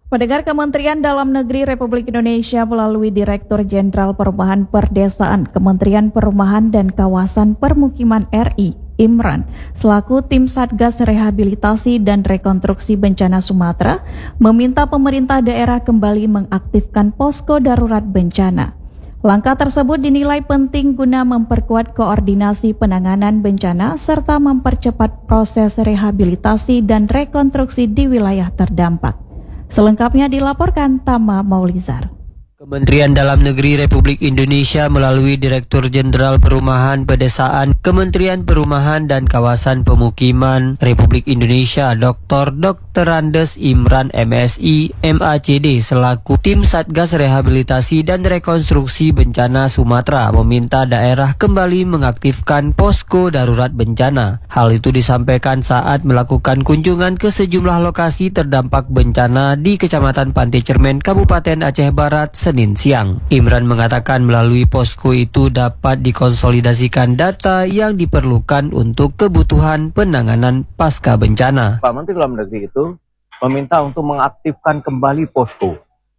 Pendengar, Kementerian Dalam Negeri Republik Indonesia melalui Direktur Jenderal Perumahan Perdesaan Kementerian Perumahan dan Kawasan Permukiman RI, Imran, selaku tim Satgas Rehabilitasi dan Rekonstruksi Bencana Sumatera, meminta pemerintah daerah kembali mengaktifkan posko darurat bencana. Langkah tersebut dinilai penting guna memperkuat koordinasi penanganan bencana serta mempercepat proses rehabilitasi dan rekonstruksi di wilayah terdampak. Selengkapnya dilaporkan Tama Maulizar. Kementerian Dalam Negeri Republik Indonesia melalui Direktur Jenderal Perumahan Pedesaan Kementerian Perumahan dan Kawasan Pemukiman Republik Indonesia Dr. Andes Imran MSI MACD selaku tim Satgas Rehabilitasi dan Rekonstruksi Bencana Sumatera meminta daerah kembali mengaktifkan posko darurat bencana. Hal itu disampaikan saat melakukan kunjungan ke sejumlah lokasi terdampak bencana di Kecamatan Pantai Cermen, Kabupaten Aceh Barat, Senin siang. Imran mengatakan melalui posko itu dapat dikonsolidasikan data yang diperlukan untuk kebutuhan penanganan pasca bencana. Pak Menteri Dalam Negeri itu meminta untuk mengaktifkan kembali posko.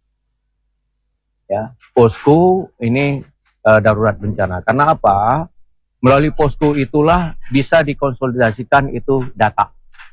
Ya, posko ini darurat bencana. Karena apa? Melalui posko itulah bisa dikonsolidasikan itu data.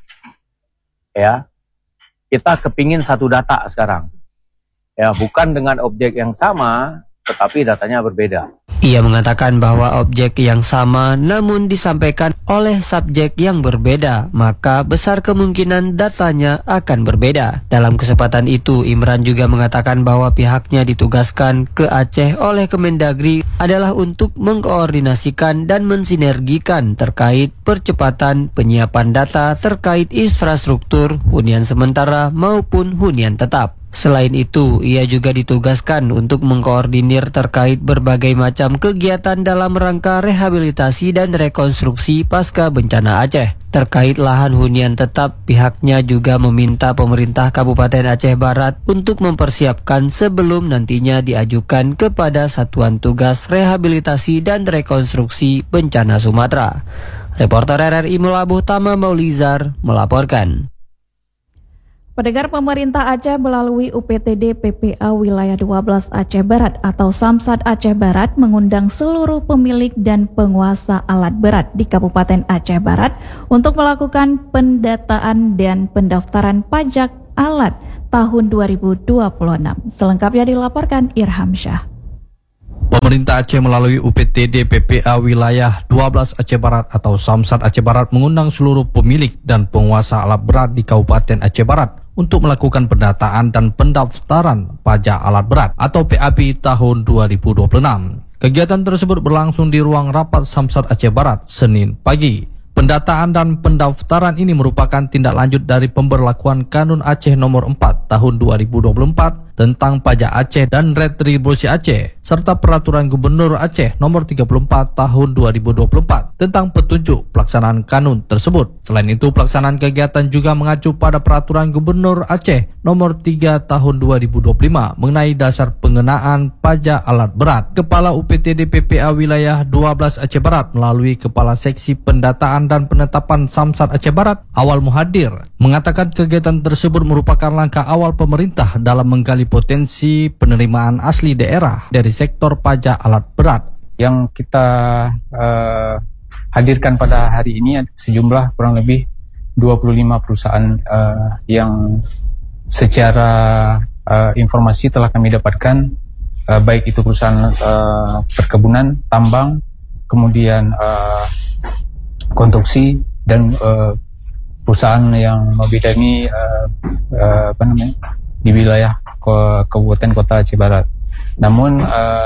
Ya, kita kepingin satu data sekarang. Ya, bukan dengan objek yang sama, tetapi datanya berbeda. Ia mengatakan bahwa objek yang sama namun disampaikan oleh subjek yang berbeda, maka besar kemungkinan datanya akan berbeda. Dalam kesempatan itu, Imran juga mengatakan bahwa pihaknya ditugaskan ke Aceh oleh Kemendagri adalah untuk mengkoordinasikan dan mensinergikan terkait percepatan penyiapan data terkait infrastruktur hunian sementara maupun hunian tetap. Selain itu, ia juga ditugaskan untuk mengkoordinir terkait berbagai macam kegiatan dalam rangka rehabilitasi dan rekonstruksi pasca bencana Aceh. Terkait lahan hunian tetap, pihaknya juga meminta pemerintah Kabupaten Aceh Barat untuk mempersiapkan sebelum nantinya diajukan kepada Satuan Tugas Rehabilitasi dan Rekonstruksi Bencana Sumatera. Reporter RRI Melabuh Tama Maulizar melaporkan. Pendengar, pemerintah Aceh melalui UPTD PPA Wilayah 12 Aceh Barat atau Samsat Aceh Barat mengundang seluruh pemilik dan penguasa alat berat di Kabupaten Aceh Barat untuk melakukan pendataan dan pendaftaran pajak alat tahun 2026. Selengkapnya dilaporkan Irham Syah. Pemerintah Aceh melalui UPTD PPA Wilayah 12 Aceh Barat atau Samsat Aceh Barat mengundang seluruh pemilik dan penguasa alat berat di Kabupaten Aceh Barat untuk melakukan pendataan dan pendaftaran pajak alat berat atau PAP tahun 2026. Kegiatan tersebut berlangsung di ruang rapat Samsat Aceh Barat Senin pagi. Pendataan dan pendaftaran ini merupakan tindak lanjut dari pemberlakuan Kanun Aceh Nomor 4 Tahun 2024 tentang pajak Aceh dan retribusi Aceh, serta Peraturan Gubernur Aceh Nomor 34 Tahun 2024 tentang petunjuk pelaksanaan kanun tersebut. Selain itu, pelaksanaan kegiatan juga mengacu pada Peraturan Gubernur Aceh Nomor 3 Tahun 2025 mengenai dasar pengenaan pajak alat berat. Kepala UPTD PPA Wilayah 12 Aceh Barat melalui Kepala Seksi Pendataan dan Penetapan Samsat Aceh Barat, Awal Muhadir, mengatakan kegiatan tersebut merupakan langkah awal pemerintah dalam menggali potensi penerimaan asli daerah dari sektor pajak alat berat. Yang kita hadirkan pada hari ini sejumlah kurang lebih 25 perusahaan yang secara informasi telah kami dapatkan, baik itu perusahaan perkebunan, tambang, kemudian konstruksi, dan perusahaan yang membidangi di wilayah Kabupaten Kota Aceh Barat. Namun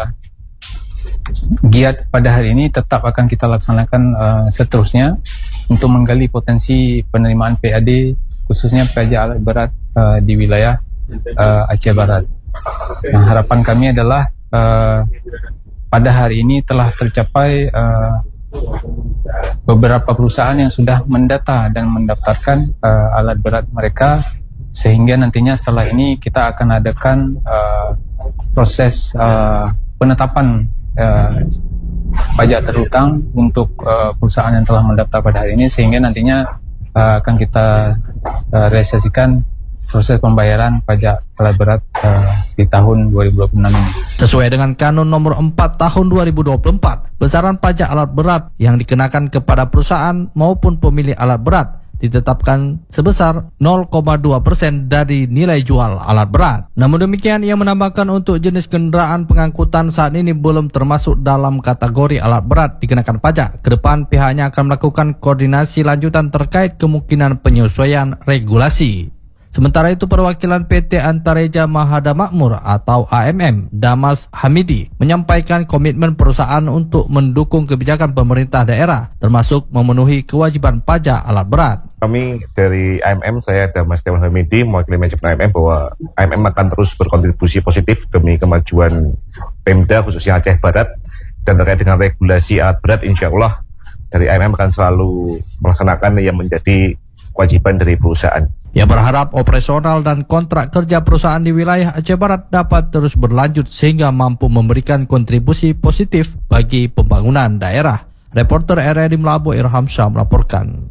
giat pada hari ini tetap akan kita laksanakan seterusnya untuk menggali potensi penerimaan PAD khususnya pajak alat berat di wilayah Aceh Barat. Nah, harapan kami adalah pada hari ini telah tercapai beberapa perusahaan yang sudah mendata dan mendaftarkan alat berat mereka, sehingga nantinya setelah ini kita akan adakan proses penetapan pajak terhutang untuk perusahaan yang telah mendaftar pada hari ini, sehingga nantinya akan kita realisasikan proses pembayaran pajak alat berat di tahun 2026 ini. Sesuai dengan Kanun Nomor 4 Tahun 2024, besaran pajak alat berat yang dikenakan kepada perusahaan maupun pemilik alat berat ditetapkan sebesar 0,2% dari nilai jual alat berat. Namun demikian, ia menambahkan untuk jenis kendaraan pengangkutan saat ini belum termasuk dalam kategori alat berat dikenakan pajak. Kedepan pihaknya akan melakukan koordinasi lanjutan terkait kemungkinan penyesuaian regulasi. Sementara itu, perwakilan PT Antareja Mahada Makmur atau AMM, Damas Hamidi, menyampaikan komitmen perusahaan untuk mendukung kebijakan pemerintah daerah, termasuk memenuhi kewajiban pajak alat berat. Kami dari AMM, saya Damas Hamidi, mewakili manajemen AMM, bahwa AMM akan terus berkontribusi positif demi kemajuan Pemda khususnya Aceh Barat, dan terkait dengan regulasi alat berat, insya Allah dari AMM akan selalu melaksanakan yang menjadi kewajiban dari perusahaan. Ia berharap operasional dan kontrak kerja perusahaan di wilayah Aceh Barat dapat terus berlanjut sehingga mampu memberikan kontribusi positif bagi pembangunan daerah. Reporter RRI Melabu Irham Syah melaporkan.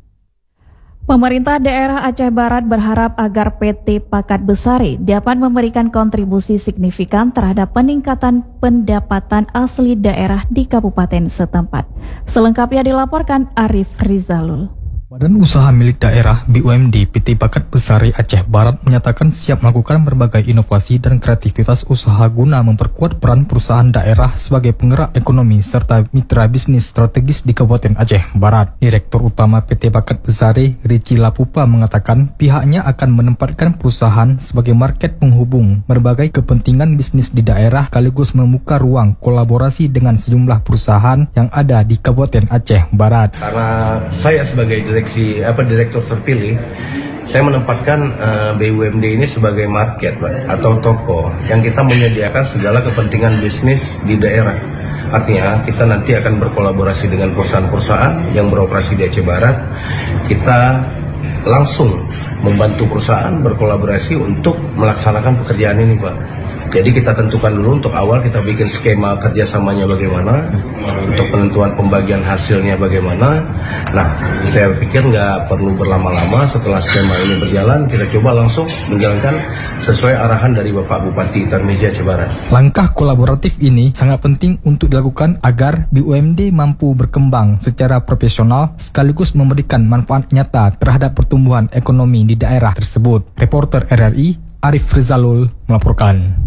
Pemerintah daerah Aceh Barat berharap agar PT Pakat Besari dapat memberikan kontribusi signifikan terhadap peningkatan pendapatan asli daerah di kabupaten setempat. Selengkapnya dilaporkan Arif Rizalul. Badan Usaha Milik Daerah BUMD PT Pakat Besari Aceh Barat menyatakan siap melakukan berbagai inovasi dan kreativitas usaha guna memperkuat peran perusahaan daerah sebagai penggerak ekonomi serta mitra bisnis strategis di Kabupaten Aceh Barat. Direktur Utama PT Pakat Besari Rici Lapupa mengatakan pihaknya akan menempatkan perusahaan sebagai market penghubung berbagai kepentingan bisnis di daerah sekaligus membuka ruang kolaborasi dengan sejumlah perusahaan yang ada di Kabupaten Aceh Barat. Karena saya sebagai direktur terpilih, saya menempatkan BUMD ini sebagai market, Pak, atau toko yang kita menyediakan segala kepentingan bisnis di daerah. Artinya kita nanti akan berkolaborasi dengan perusahaan-perusahaan yang beroperasi di Aceh Barat. Kita langsung membantu perusahaan berkolaborasi untuk melaksanakan pekerjaan ini, Pak. Jadi kita tentukan dulu untuk awal, kita bikin skema kerjasamanya bagaimana, untuk penentuan pembagian hasilnya bagaimana. Nah, saya pikir nggak perlu berlama-lama, setelah skema ini berjalan, kita coba langsung menjalankan sesuai arahan dari Bapak Bupati Tarmizi Aceh Barat. Langkah kolaboratif ini sangat penting untuk dilakukan agar BUMD mampu berkembang secara profesional sekaligus memberikan manfaat nyata terhadap pertumbuhan ekonomi di daerah tersebut. Reporter RRI Arif Rizalul melaporkan.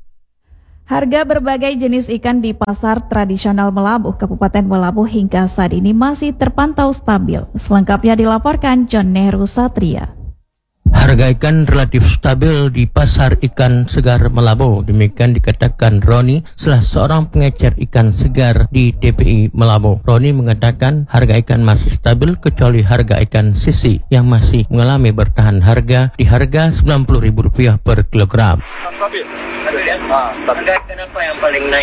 Harga berbagai jenis ikan di pasar tradisional Melabuh, Kabupaten Melabuh hingga saat ini masih terpantau stabil. Selengkapnya dilaporkan John Nehru Satria. Harga ikan relatif stabil di pasar ikan segar Melabuh. Demikian dikatakan Roni, salah seorang pengecer ikan segar di TPI Melabuh. Roni mengatakan harga ikan masih stabil kecuali harga ikan sisi yang masih mengalami bertahan harga di harga Rp90.000 per kilogram. Stabil. Harga ikan apa yang paling naik?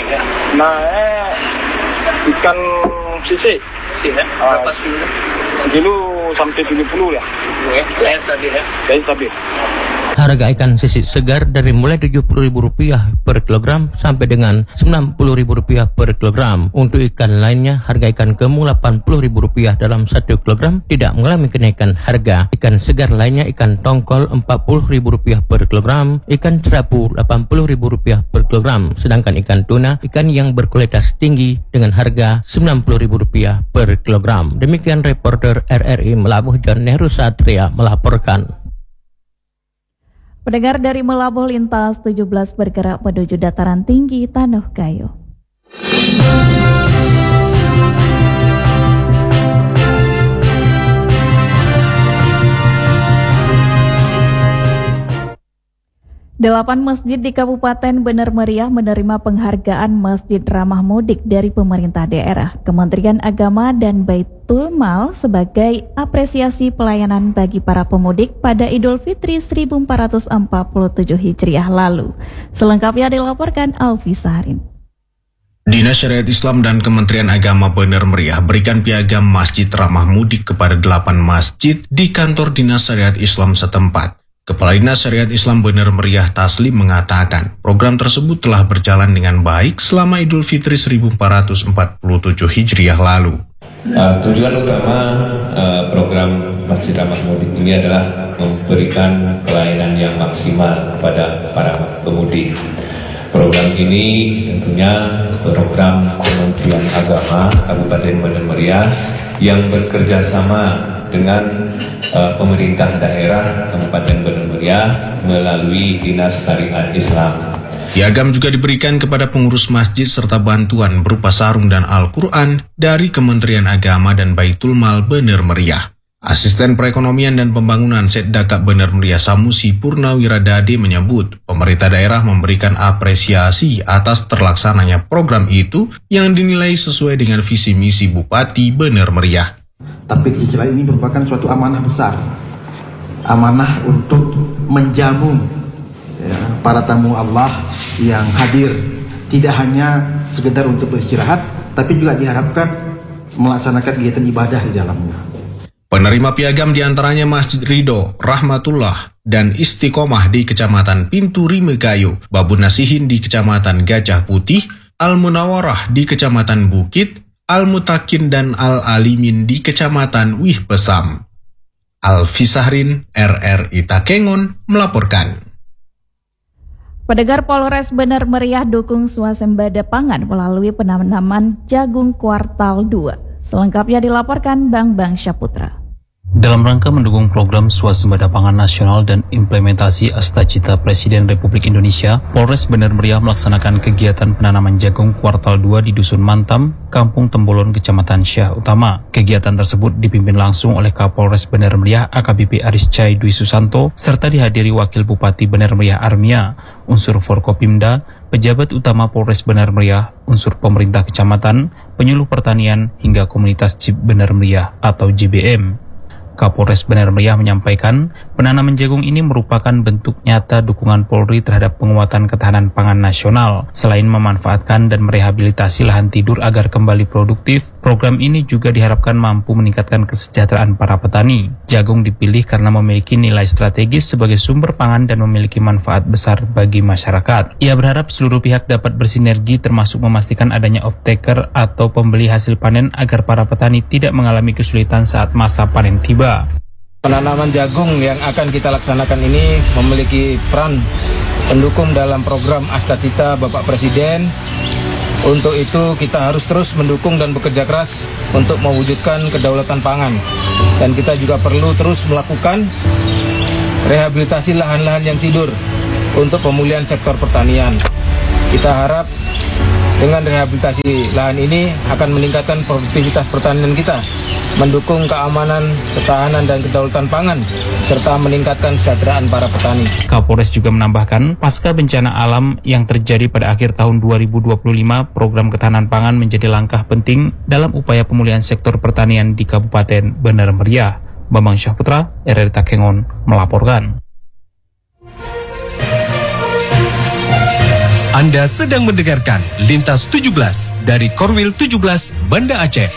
Ikan sisi. Berapa sekilo? Sekilo sampai 70 ya. Yang stabil ya? Yang stabil. Harga ikan sisi segar dari mulai Rp70.000 per kilogram sampai dengan Rp90.000 per kilogram. Untuk ikan lainnya, harga ikan kemu Rp80.000 dalam 1 kilogram tidak mengalami kenaikan harga. Ikan segar lainnya, ikan tongkol Rp40.000 per kilogram, ikan cerapu Rp80.000 per kilogram. Sedangkan ikan tuna, ikan yang berkualitas tinggi dengan harga Rp90.000 per kilogram. Demikian reporter RRI Melabuh John Nehru Satria melaporkan. Pendengar dari Melabuh lintas 17 bergerak menuju dataran tinggi Tanuh Kayu. Delapan masjid di Kabupaten Bener Meriah menerima penghargaan Masjid Ramah Mudik dari pemerintah daerah, Kementerian Agama dan Baitul Mal sebagai apresiasi pelayanan bagi para pemudik pada Idul Fitri 1447 Hijriah lalu. Selengkapnya dilaporkan Alfi Saharin. Dinas Syariat Islam dan Kementerian Agama Bener Meriah berikan piagam Masjid Ramah Mudik kepada 8 masjid di kantor Dinas Syariat Islam setempat. Kepala Dinas Syariat Islam Bener Meriah Taslim mengatakan, program tersebut telah berjalan dengan baik selama Idul Fitri 1447 Hijriah lalu. Tujuan utama program Masjid Ramah Mudik ini adalah memberikan pelayanan yang maksimal kepada para pemudik. Program ini tentunya program Kementerian Agama Kabupaten Bener Meriah yang bekerja sama dengan pemerintah daerah Kabupaten Bener Meriah melalui Dinas Syariat Islam. Piagam juga diberikan kepada pengurus masjid serta bantuan berupa sarung dan Al-Quran dari Kementerian Agama dan Baitul Mal Bener Meriah. Asisten Perekonomian dan Pembangunan Setdakap Bener Meriah Samusi Purnawiradade menyebut pemerintah daerah memberikan apresiasi atas terlaksananya program itu yang dinilai sesuai dengan visi misi Bupati Bener Meriah. Tapi di sisi lain ini merupakan suatu amanah besar, amanah untuk menjamu para tamu Allah yang hadir, tidak hanya sekedar untuk beristirahat, tapi juga diharapkan melaksanakan kegiatan ibadah di dalamnya. Penerima piagam diantaranya Masjid Ridho, Rahmatullah, dan Istiqomah di Kecamatan Pintu Rimegayo, Babun Nasihin di Kecamatan Gajah Putih, Al-Munawarah di Kecamatan Bukit, Al-Mutakin dan Al-Alimin di Kecamatan Wih Pesam. Alfisahrin, RRI Takengon, melaporkan. Pendengar, Polres Bener Meriah dukung swasembada pangan melalui penanaman jagung kuartal 2. Selengkapnya dilaporkan Bang Syaputra. Dalam rangka mendukung program swasembada pangan nasional dan implementasi Astacita Presiden Republik Indonesia, Polres Bener Meriah melaksanakan kegiatan penanaman jagung kuartal 2 di Dusun Mantam, Kampung Tembolon, Kecamatan Syah Utama. Kegiatan tersebut dipimpin langsung oleh Kapolres Bener Meriah AKBP Aris Cai Dwi Susanto, serta dihadiri Wakil Bupati Bener Meriah Armia, unsur Forkopimda, pejabat utama Polres Bener Meriah, unsur pemerintah kecamatan, penyuluh pertanian, hingga komunitas JIB Bener Meriah atau JBM. Kapolres Bener Meriah menyampaikan, penanaman jagung ini merupakan bentuk nyata dukungan Polri terhadap penguatan ketahanan pangan nasional. Selain memanfaatkan dan merehabilitasi lahan tidur agar kembali produktif, program ini juga diharapkan mampu meningkatkan kesejahteraan para petani. Jagung dipilih karena memiliki nilai strategis sebagai sumber pangan dan memiliki manfaat besar bagi masyarakat. Ia berharap seluruh pihak dapat bersinergi termasuk memastikan adanya off-taker atau pembeli hasil panen agar para petani tidak mengalami kesulitan saat masa panen tiba. Penanaman jagung yang akan kita laksanakan ini memiliki peran pendukung dalam program Astacita Bapak Presiden. Untuk itu kita harus terus mendukung dan bekerja keras untuk mewujudkan kedaulatan pangan. Dan kita juga perlu terus melakukan rehabilitasi lahan-lahan yang tidur untuk pemulihan sektor pertanian. Kita harap dengan rehabilitasi lahan ini akan meningkatkan produktivitas pertanian kita, mendukung keamanan, ketahanan, dan kedaulatan pangan, serta meningkatkan kesejahteraan para petani. Kapolres juga menambahkan, pasca bencana alam yang terjadi pada akhir tahun 2025, program ketahanan pangan menjadi langkah penting dalam upaya pemulihan sektor pertanian di Kabupaten Bener Meriah. Bambang Syaputra, RRI Takengon, melaporkan. Anda sedang mendengarkan Lintas 17 dari Korwil 17 Banda Aceh.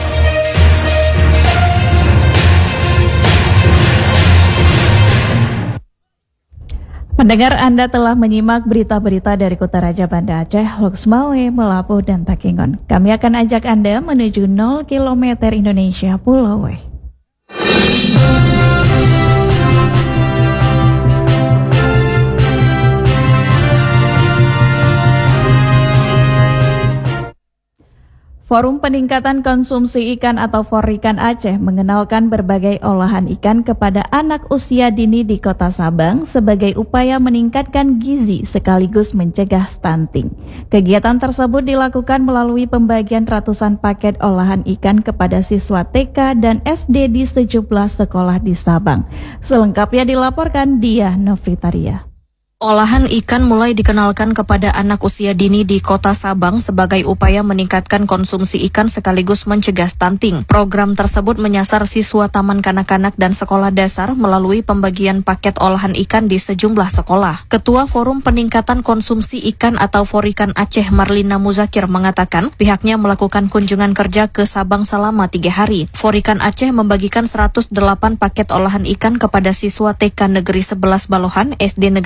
Pendengar, Anda telah menyimak berita-berita dari Kota Raja Banda Aceh, Loksmawe, Melapu, dan Takengon. Kami akan ajak Anda menuju 0 km Indonesia Pulau W. Forum Peningkatan Konsumsi Ikan atau Forikan Aceh mengenalkan berbagai olahan ikan kepada anak usia dini di Kota Sabang sebagai upaya meningkatkan gizi sekaligus mencegah stunting. Kegiatan tersebut dilakukan melalui pembagian ratusan paket olahan ikan kepada siswa TK dan SD di sejumlah sekolah di Sabang. Selengkapnya dilaporkan Diah Novitaria. Olahan ikan mulai dikenalkan kepada anak usia dini di Kota Sabang sebagai upaya meningkatkan konsumsi ikan sekaligus mencegah stunting. Program tersebut menyasar siswa taman kanak-kanak dan sekolah dasar melalui pembagian paket olahan ikan di sejumlah sekolah. Ketua Forum Peningkatan Konsumsi Ikan atau Forikan Aceh Marlina Muzakir mengatakan pihaknya melakukan kunjungan kerja ke Sabang selama 3 hari. Forikan Aceh membagikan 108 paket olahan ikan kepada siswa TK Negeri 11 Balohan, SD Negeri 20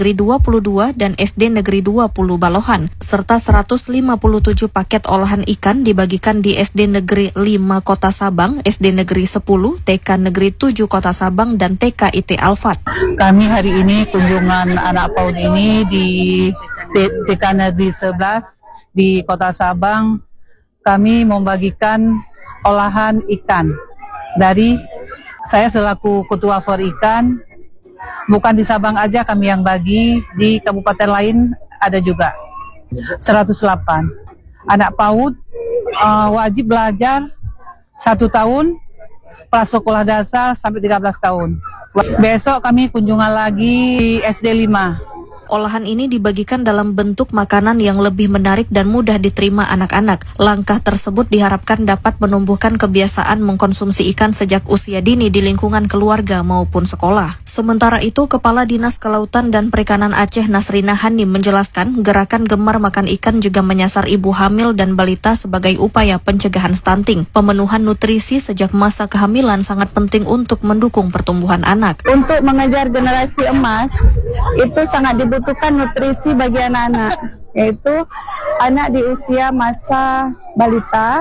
52 dan SD Negeri 20 Balohan, serta 157 paket olahan ikan dibagikan di SD Negeri 5 Kota Sabang, SD Negeri 10, TK Negeri 7 Kota Sabang, dan TK IT Alfat. Kami hari ini kunjungan anak PAUD ini di TK Negeri 11 di Kota Sabang. Kami membagikan olahan ikan dari saya selaku Ketua For Ikan. Bukan di Sabang aja kami yang bagi, di kabupaten lain ada juga. 108 anak PAUD wajib belajar 1 tahun, prasekolah dasar sampai 13 tahun. Besok kami kunjungan lagi di SD 5. Olahan ini dibagikan dalam bentuk makanan yang lebih menarik dan mudah diterima anak-anak. Langkah tersebut diharapkan dapat menumbuhkan kebiasaan mengkonsumsi ikan sejak usia dini di lingkungan keluarga maupun sekolah. Sementara itu, Kepala Dinas Kelautan dan Perikanan Aceh Nasrina Hanim menjelaskan gerakan gemar makan ikan juga menyasar ibu hamil dan balita sebagai upaya pencegahan stunting. Pemenuhan nutrisi sejak masa kehamilan sangat penting untuk mendukung pertumbuhan anak. Untuk mengejar generasi emas, itu sangat dibutuhkan nutrisi bagi anak-anak, yaitu anak di usia masa balita,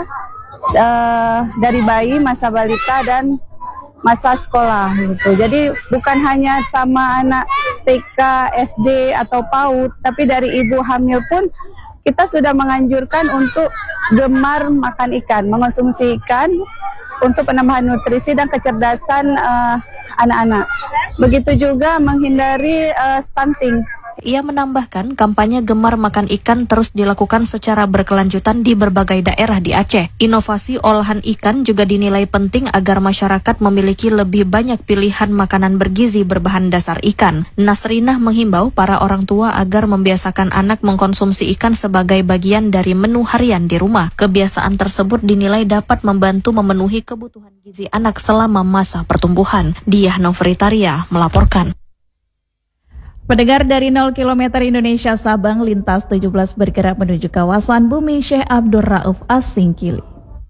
dari bayi, masa balita, dan masa sekolah gitu. Jadi bukan hanya sama anak TK, SD atau PAUD, tapi dari ibu hamil pun kita sudah menganjurkan untuk gemar makan ikan, mengonsumsi ikan untuk penambahan nutrisi dan kecerdasan anak-anak. Begitu juga menghindari stunting. Ia menambahkan kampanye gemar makan ikan terus dilakukan secara berkelanjutan di berbagai daerah di Aceh. Inovasi olahan ikan juga dinilai penting agar masyarakat memiliki lebih banyak pilihan makanan bergizi berbahan dasar ikan. Nasrinah menghimbau para orang tua agar membiasakan anak mengkonsumsi ikan sebagai bagian dari menu harian di rumah. Kebiasaan tersebut dinilai dapat membantu memenuhi kebutuhan gizi anak selama masa pertumbuhan. Diah Novritaria melaporkan. Pendengar, dari 0 km Indonesia Sabang, lintas 17 bergerak menuju kawasan Bumi Syekh Abdul Rauf As-Singkili.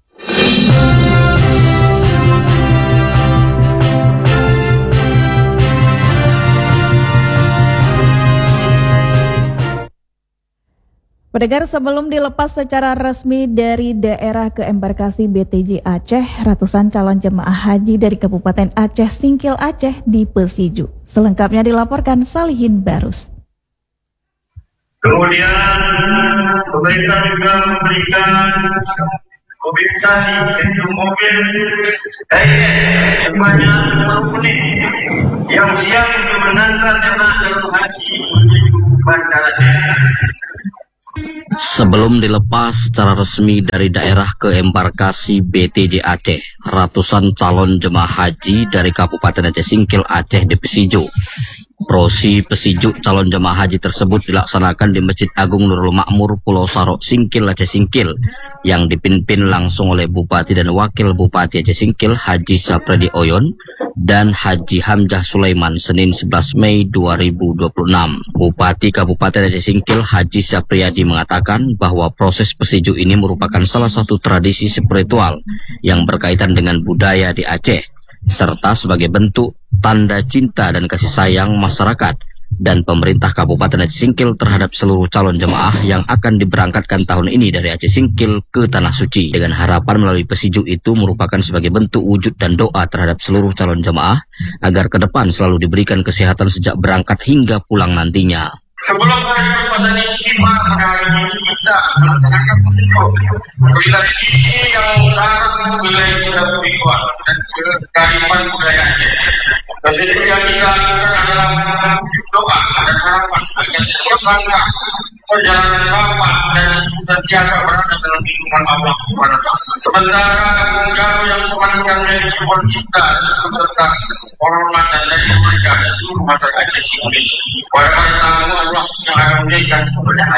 Pendengar, sebelum dilepas secara resmi dari daerah ke embarkasi BTJ Aceh, ratusan calon jemaah haji dari Kabupaten Aceh Singkil Aceh di Pesiju. Selengkapnya dilaporkan Salihin Barus. Kemudian pemerintah juga memberikan mobilisasi untuk mobil sebanyak 10 unit yang siap untuk mengantar jemaah calon haji menuju Bandara Jeddah. Sebelum dilepas secara resmi dari daerah ke embarkasi BTJ Aceh, ratusan calon jemaah haji dari Kabupaten Aceh Singkil Aceh di Pesiju. Prosi Pesiju calon jemaah haji tersebut dilaksanakan di Masjid Agung Nurul Makmur Pulau Sarok Singkil Aceh Singkil yang dipimpin langsung oleh Bupati dan Wakil Bupati Aceh Singkil Haji Sapredi Oyon dan Haji Hamzah Sulaiman Senin 11 Mei 2026. Bupati Kabupaten Aceh Singkil Haji Sapriyadi mengatakan bahwa proses Pesiju ini merupakan salah satu tradisi spiritual yang berkaitan dengan budaya di Aceh, serta sebagai bentuk tanda cinta dan kasih sayang masyarakat dan pemerintah Kabupaten Aceh Singkil terhadap seluruh calon jemaah yang akan diberangkatkan tahun ini dari Aceh Singkil ke Tanah Suci, dengan harapan melalui Pesiju itu merupakan sebagai bentuk wujud dan doa terhadap seluruh calon jemaah agar ke depan selalu diberikan kesehatan sejak berangkat hingga pulang nantinya. Sebelum pasal ini tiba pada hari ini kita melaksanakan Pesiju. Wilayah ini yang syarat untuk wilayah spiritual dan kearifan budaya Aceh. Pesiju yang kita lakukan adalah wujud doa dan harapan agar setiap langkah perjalanan Bapak dan senantiasa berada dalam lindungan Allah SWT. Sementara Gunung yang sepanjang menjadi simbol cinta serta penghormatan dari mereka dan seluruh masyarakat Aceh Singkil. Para tamu Allah yang akan memberikan kemudahan.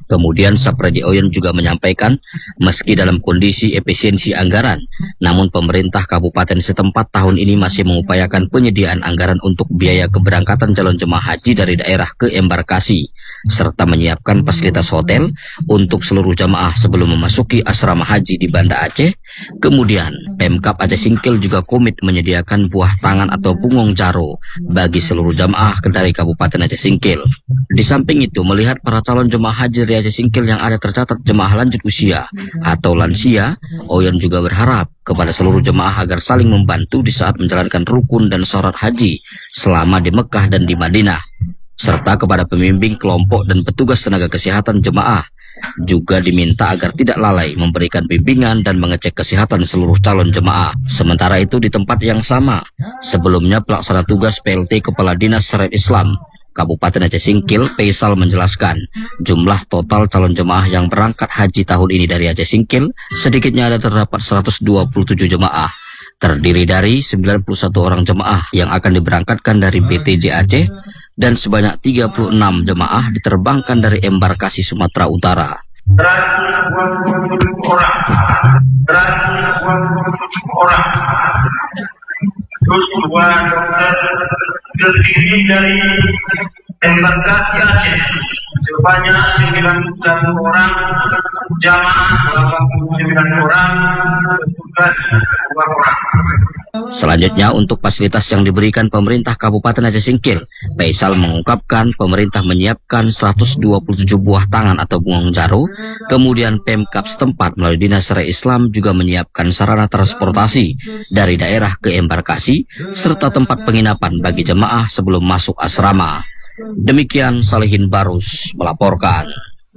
Kemudian Sapredi Oyen juga menyampaikan, meski dalam kondisi efisiensi anggaran, namun pemerintah kabupaten setempat tahun ini masih mengupayakan penyediaan anggaran untuk biaya keberangkatan calon jemaah haji dari daerah ke embarkasi, serta menyiapkan fasilitas hotel untuk seluruh jemaah sebelum memasuki asrama haji di Banda Aceh. Kemudian, Pemkab Aceh Singkil juga komit menyediakan buah tangan atau bungong jaro bagi seluruh jemaah dari Kabupaten Aceh Singkil. Di samping itu, melihat para calon jemaah haji dari Aceh Singkil yang ada tercatat jemaah lanjut usia atau lansia, Oyen juga berharap kepada seluruh jemaah agar saling membantu di saat menjalankan rukun dan syarat haji selama di Mekah dan di Madinah, serta kepada pembimbing kelompok dan petugas tenaga kesehatan jemaah juga diminta agar tidak lalai memberikan bimbingan dan mengecek kesehatan seluruh calon jemaah. Sementara itu di tempat yang sama, sebelumnya pelaksana tugas PLT Kepala Dinas Syariat Islam Kabupaten Aceh Singkil, Faisal, menjelaskan jumlah total calon jemaah yang berangkat haji tahun ini dari Aceh Singkil sedikitnya ada terdapat 127 jemaah, terdiri dari 91 orang jemaah yang akan diberangkatkan dari BTJ Aceh dan sebanyak 36 jemaah diterbangkan dari embarkasi Sumatera Utara. 127 orang. Terus dua dokter terdiri dari embarkasi Aceh sebanyak 91 orang, jamaah 89 orang, petugas 2 orang. Selanjutnya, untuk fasilitas yang diberikan pemerintah Kabupaten Aceh Singkil, Faisal mengungkapkan pemerintah menyiapkan 127 buah tangan atau bungong jaro. Kemudian Pemkab setempat melalui Dinas Syariat Islam juga menyiapkan sarana transportasi dari daerah ke embarkasi serta tempat penginapan bagi jemaah sebelum masuk asrama. Demikian Salihin Barus melaporkan.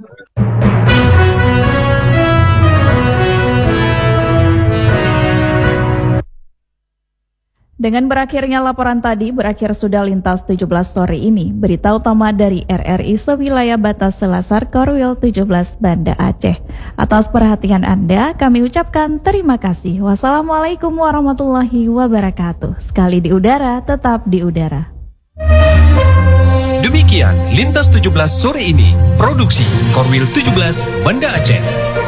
Dengan berakhirnya laporan tadi, berakhir sudah Lintas 17 sore ini. Berita utama dari RRI sewilayah batas Selasar Korwil 17 Banda Aceh. Atas perhatian Anda, kami ucapkan terima kasih. Wassalamualaikum warahmatullahi wabarakatuh. Sekali di udara, tetap di udara. Demikian Lintas 17 sore ini. Produksi Korwil 17 Banda Aceh.